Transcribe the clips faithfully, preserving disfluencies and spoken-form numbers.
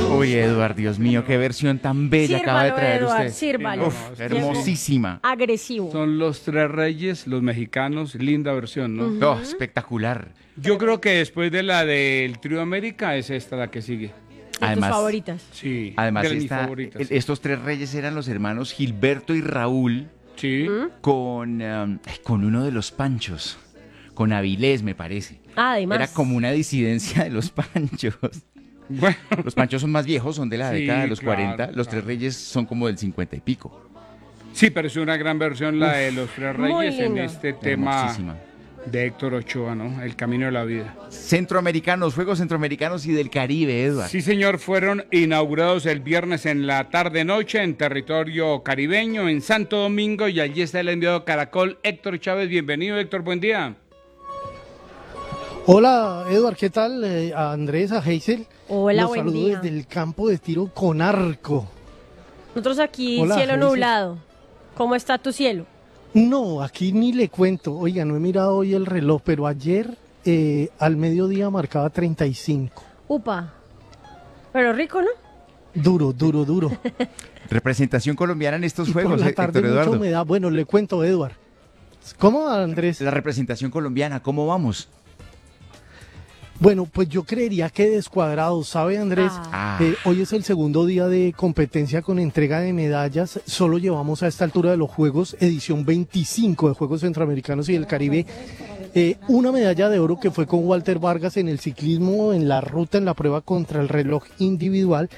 Uy, Eduard, Dios mío, qué versión tan bella acaba de Sírvalo, traer Eduard, usted. sírvalo. Uf, hermosísima. Agresivo. Son los tres reyes, los mexicanos, linda versión, ¿no? Ujú. Oh, espectacular. Yo creo que después de la del Trío América es esta la que sigue. De Además- tus favoritas. Sí, Además, de mis esta- favoritas. el- estos tres reyes eran los hermanos Gilberto y Raúl Sí. con, um, con uno de los Panchos, con Avilés, me parece. Ah, además. Era como una disidencia de los Panchos. Bueno, Los Panchos son más viejos, son de la Sí, década de los claro, cuarenta. Los claro. tres reyes son como del cincuenta y pico. sí, pero es una gran versión la de los tres Muy reyes en lindo. este tema Hermosísima. de Héctor Ochoa, ¿no? El camino de la vida. Centroamericanos, Juegos Centroamericanos y del Caribe, Eduard. Sí, señor, fueron inaugurados el viernes en la tarde-noche en territorio caribeño, en Santo Domingo, y allí está el enviado Caracol, Héctor Chávez. Bienvenido, Héctor, buen día. Hola, Eduard, ¿qué tal? Eh, a Andrés, a Hazel. Hola, Los buen saludo día. desde el campo de tiro con arco. Nosotros aquí, Hola, cielo Hazel. nublado. ¿Cómo está tu cielo? No, aquí ni le cuento. Oiga, no he mirado hoy el reloj, pero ayer eh, al mediodía marcaba treinta y cinco. Upa. Pero rico, ¿no? Duro, duro, duro. Representación colombiana en estos Y por Juegos, la eh, tarde Héctor mucha Eduardo. humedad. Bueno, le cuento, Eduard. ¿Cómo, Andrés? La representación colombiana, ¿cómo vamos? Bueno, pues yo creería que descuadrados, ¿sabe, Andrés? Ah. Eh, hoy es el segundo día de competencia con entrega de medallas. Solo llevamos a esta altura de los Juegos, edición veinticinco de Juegos Centroamericanos y del Caribe, eh, una medalla de oro que fue con Walter Vargas en el ciclismo, en la ruta, en la prueba contra el reloj individual.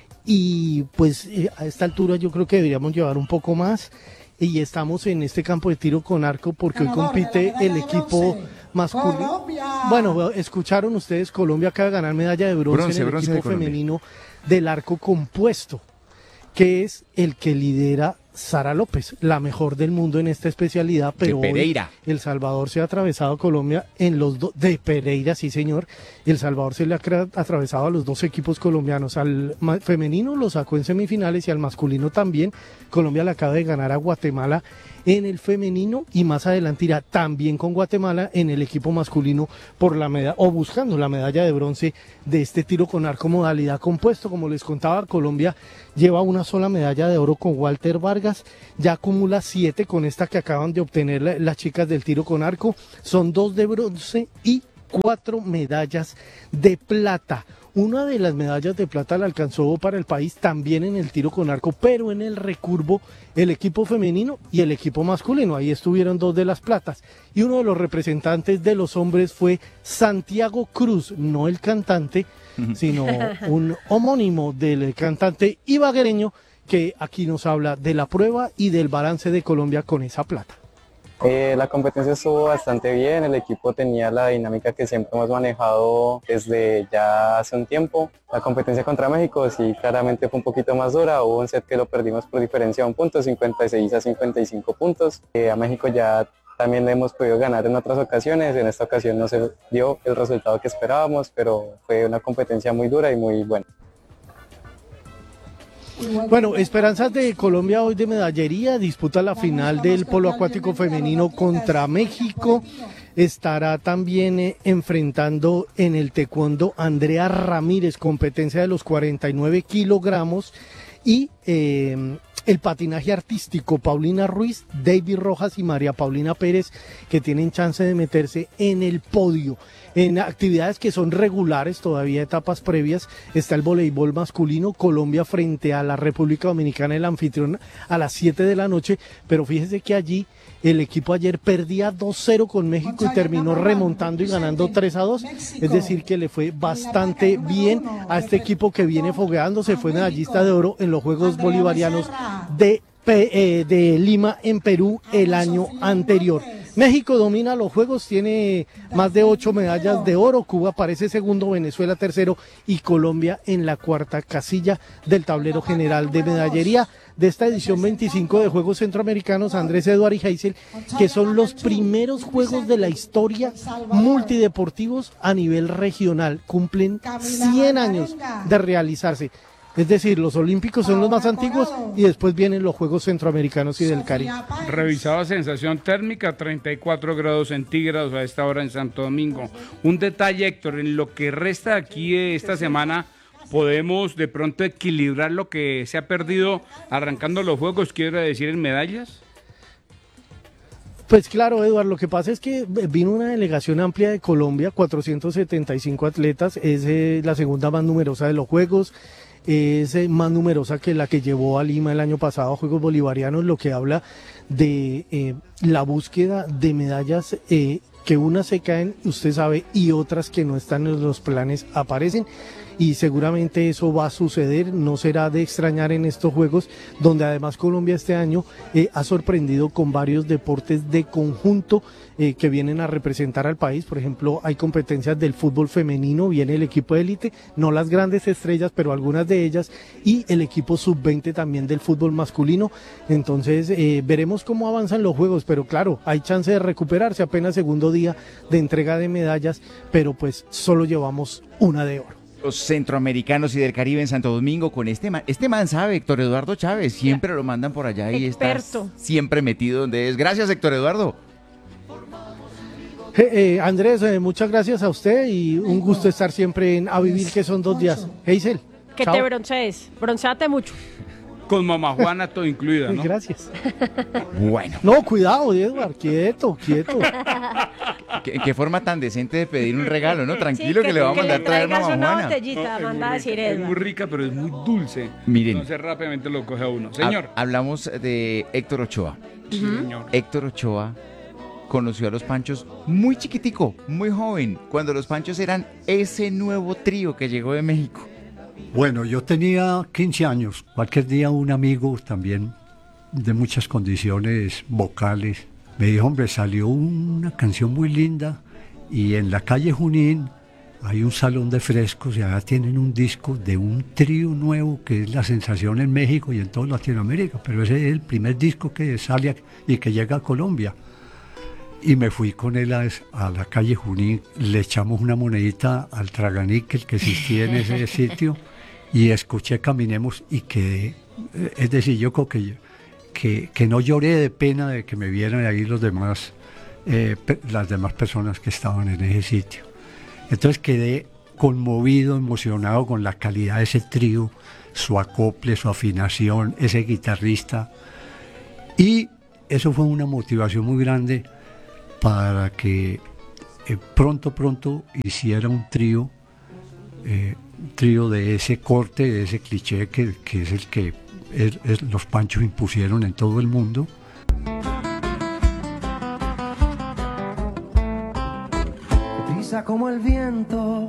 Y pues eh, a esta altura yo creo que deberíamos llevar un poco más. Y estamos en este campo de tiro con arco porque hoy compite el equipo masculino. Bueno, escucharon ustedes, Colombia acaba de ganar medalla de bronce, Bronce, en el bronce de equipo Colombia. femenino del arco compuesto, que es el que lidera Sara López, la mejor del mundo en esta especialidad, pero hoy Pereira. El Salvador se ha atravesado a Colombia en los dos, de Pereira, sí señor, El Salvador se le ha cra- atravesado a los dos equipos colombianos, al ma- femenino lo sacó en semifinales y al masculino también. Colombia le acaba de ganar a Guatemala en el femenino y más adelante irá también con Guatemala en el equipo masculino por la medalla o buscando la medalla de bronce de este tiro con arco modalidad compuesto. Como les contaba, Colombia lleva una sola medalla de oro con Walter Vargas, ya acumula siete con esta que acaban de obtener la- las chicas del tiro con arco, son dos de bronce y cuatro medallas de plata. Una de las medallas de plata la alcanzó para el país también en el tiro con arco, pero en el recurvo el equipo femenino y el equipo masculino. Ahí estuvieron dos de las platas. Y uno de los representantes de los hombres fue Santiago Cruz, no el cantante, sino un homónimo del cantante ibaguereño que aquí nos habla de la prueba y del balance de Colombia con esa plata. Eh, la competencia estuvo bastante bien, el equipo tenía la dinámica que siempre hemos manejado desde ya hace un tiempo. La competencia contra México sí claramente fue un poquito más dura, hubo un set que lo perdimos por diferencia de un punto, cincuenta y seis a cincuenta y cinco puntos. Eh, a México ya también le hemos podido ganar en otras ocasiones, en esta ocasión no se dio el resultado que esperábamos, pero fue una competencia muy dura y muy buena. Bueno, esperanzas de Colombia hoy de medallería, disputa la final del polo acuático femenino contra México. Estará también eh, enfrentando en el taekwondo Andrea Ramírez, competencia de los cuarenta y nueve kilogramos. Y eh, el patinaje artístico, Paulina Ruiz, David Rojas y María Paulina Pérez, que tienen chance de meterse en el podio. En actividades que son regulares, todavía etapas previas, está el voleibol masculino, Colombia frente a la República Dominicana, el anfitrión, a las siete de la noche, pero fíjese que allí el equipo ayer perdía dos cero con México y terminó remontando y ganando tres a dos, es decir que le fue bastante bien a este equipo que viene fogueándose, fue medallista de oro en los Juegos Bolivarianos de, eh, de Lima en Perú el año anterior. México domina los juegos, tiene más de ocho medallas de oro, Cuba parece segundo, Venezuela tercero y Colombia en la cuarta casilla del tablero general de medallería de esta edición veinticinco de Juegos Centroamericanos. Andrés, Eduard y Hazel, que son los primeros juegos de la historia multideportivos a nivel regional, cumplen cien años de realizarse. Es decir, los olímpicos son los más antiguos y después vienen los Juegos Centroamericanos y del Caribe. Revisaba sensación térmica, treinta y cuatro grados centígrados a esta hora en Santo Domingo. Un detalle, Héctor, en lo que resta aquí de esta semana, ¿podemos de pronto equilibrar lo que se ha perdido arrancando los juegos, quiero decir, en medallas? Pues claro, Eduardo, lo que pasa es que vino una delegación amplia de Colombia, cuatrocientos setenta y cinco atletas, es eh, la segunda más numerosa de los Juegos, es eh, más numerosa que la que llevó a Lima el año pasado a Juegos Bolivarianos, lo que habla de eh, la búsqueda de medallas, eh, que unas se caen, usted sabe, y otras que no están en los planes aparecen. Y seguramente eso va a suceder, no será de extrañar en estos Juegos, donde además Colombia este año eh, ha sorprendido con varios deportes de conjunto eh, que vienen a representar al país. Por ejemplo, hay competencias del fútbol femenino, viene el equipo de élite, no las grandes estrellas, pero algunas de ellas, y el equipo sub veinte también del fútbol masculino. Entonces eh, veremos cómo avanzan los Juegos, pero claro, hay chance de recuperarse, apenas segundo día de entrega de medallas, pero pues solo llevamos una de oro. Los centroamericanos y del Caribe en Santo Domingo con este man. Este man sabe, Héctor Eduardo Chávez, siempre lo mandan por allá y Experto. está siempre metido donde es. Gracias, Héctor Eduardo. Eh, eh, Andrés, eh, muchas gracias a usted y un gusto estar siempre en A Vivir, que son dos días. Hazel. Que chao. te broncees, bronceate mucho. Con mamá Juana todo incluida, ¿no? Gracias. Bueno, No, cuidado, Edward, quieto, quieto. ¿qué, qué forma tan decente de pedir un regalo, ¿no? Tranquilo, Sí, que, le vamos a mandar traer traigas mamá una Juana. botellita, No, manda a decir es muy Edward. rica, pero es muy dulce. Miren. Entonces rápidamente lo coge a uno. Señor. Ha- hablamos de Héctor Ochoa. Sí, señor. Héctor Ochoa conoció a los Panchos muy chiquitico, muy joven, cuando los Panchos eran ese nuevo trío que llegó de México. Bueno, yo tenía quince años. Cualquier día un amigo también de muchas condiciones vocales me dijo, hombre, salió una canción muy linda y en la calle Junín hay un salón de frescos y allá tienen un disco de un trío nuevo que es la sensación en México y en toda Latinoamérica, pero ese es el primer disco que sale a- y que llega a Colombia. Y me fui con él a, a la calle Junín, le echamos una monedita al traganíquel que existía en ese sitio y escuché Caminemos y quedé, eh, es decir, yo creo que, que, que no lloré de pena de que me vieran ahí los demás, eh, pe- las demás personas que estaban en ese sitio. Entonces quedé conmovido, emocionado con la calidad de ese trío, su acople, su afinación, ese guitarrista, y eso fue una motivación muy grande para que eh, pronto, pronto hiciera un trío, eh, un trío de ese corte, de ese cliché que, que es el que es- es- los Panchos impusieron en todo el mundo. Prisa como el viento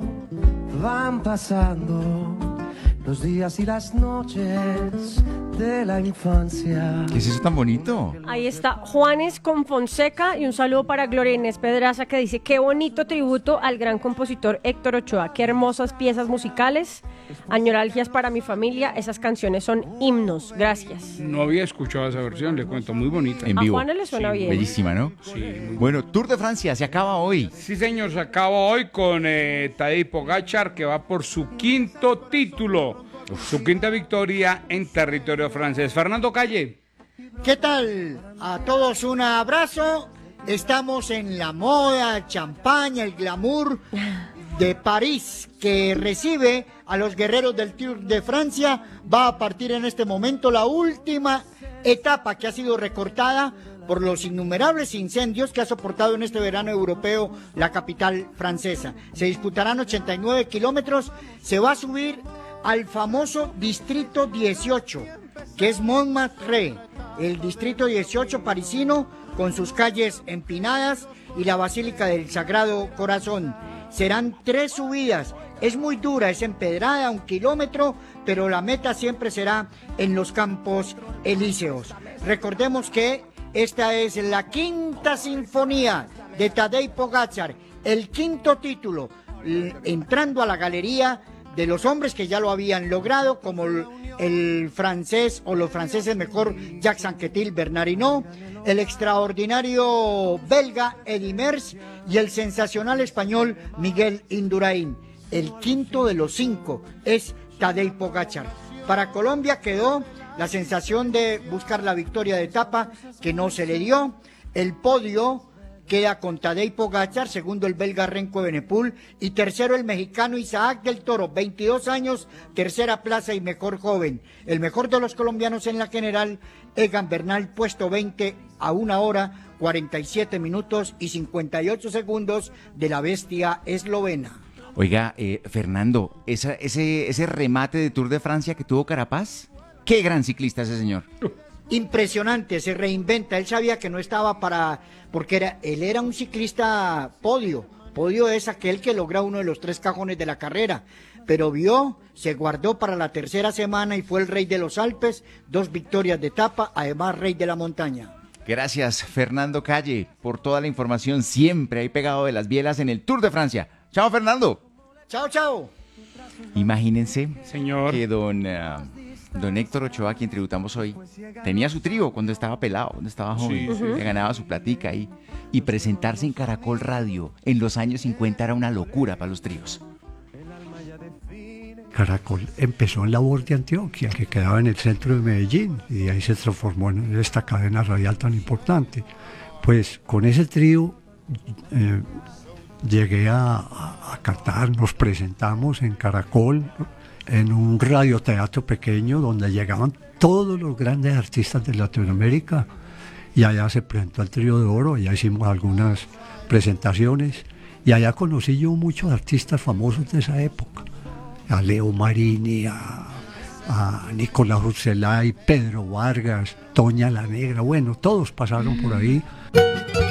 van pasando los días y las noches de la infancia. ¿Qué es eso tan bonito? Ahí está Juanes con Fonseca y un saludo para Gloria Inés Pedraza que dice qué bonito tributo al gran compositor Héctor Ochoa, qué hermosas piezas musicales, añoralgias para mi familia, esas canciones son himnos, gracias. No había escuchado esa versión, le cuento, muy bonita. En A vivo. Juanes le suena bien. Bellísima, ¿no? Sí, muy Bueno, Tour de Francia se acaba hoy. Sí, señor, se acaba hoy con eh, Tadej Pogačar, que va por su quinto título, su quinta victoria en territorio francés. Fernando Calle. ¿Qué tal? A todos un abrazo. Estamos en la moda, el champaña, el glamour de París, que recibe a los guerreros del Tour de Francia. Va a partir en este momento la última etapa que ha sido recortada por los innumerables incendios que ha soportado en este verano europeo la capital francesa. Se disputarán ochenta y nueve kilómetros, se va a subir al famoso Distrito dieciocho, que es Montmartre, el Distrito dieciocho parisino, con sus calles empinadas y la Basílica del Sagrado Corazón. Serán tres subidas, es muy dura, es empedrada, un kilómetro, pero la meta siempre será en los Campos Elíseos. Recordemos que esta es la quinta sinfonía de Tadej Pogačar, el quinto título, l- entrando a la galería de los hombres que ya lo habían logrado, como el, el francés, o los franceses mejor, Jacques Anquetil, Bernard Hinault, el extraordinario belga Eddy Merckx y el sensacional español Miguel Indurain. El quinto de los cinco es Tadej Pogačar. Para Colombia quedó la sensación de buscar la victoria de etapa, que no se le dio. El podio queda con Tadej Pogačar, segundo el belga Renko Evenepoel y tercero el mexicano Isaac del Toro, veintidós años, tercera plaza y mejor joven. El mejor de los colombianos en la general, Egan Bernal, puesto veinte a una hora, cuarenta y siete minutos y cincuenta y ocho segundos de la bestia eslovena. Oiga, eh, Fernando, esa, ese, ese remate de Tour de Francia que tuvo Carapaz, qué gran ciclista ese señor. Impresionante, se reinventa. Él sabía que no estaba para, porque era, él era un ciclista podio. Podio es aquel que logra uno de los tres cajones de la carrera, pero vio, se guardó para la tercera semana y fue el rey de los Alpes, dos victorias de etapa, además rey de la montaña. Gracias, Fernando Calle, por toda la información siempre ahí pegado de las bielas en el Tour de Francia. Chao, Fernando. Chao, chao. Imagínense, señor, que don, uh, don Héctor Ochoa, a quien tributamos hoy, tenía su trío cuando estaba pelado, cuando estaba joven, Sí, sí. que ganaba su platica ahí. Y presentarse en Caracol Radio en los años cincuenta era una locura para los tríos. Caracol empezó en la voz de Antioquia, que quedaba en el centro de Medellín, y ahí se transformó en esta cadena radial tan importante. Pues con ese trío eh, llegué a, a, a cantar, nos presentamos en Caracol, en un radioteatro pequeño donde llegaban todos los grandes artistas de Latinoamérica, y allá se presentó el Trío de Oro, allá hicimos algunas presentaciones, y allá conocí yo muchos artistas famosos de esa época, a Leo Marini, a, a Nicolás Urselay, Pedro Vargas, Toña la Negra, bueno, todos pasaron por ahí.